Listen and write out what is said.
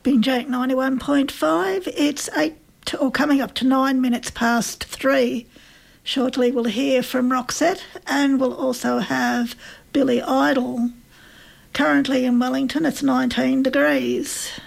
Binge 91.5. It's coming up to 9 minutes past 3. Shortly we'll hear from Roxette, and we'll also have Billy Idol. Currently in Wellington it's 19 degrees.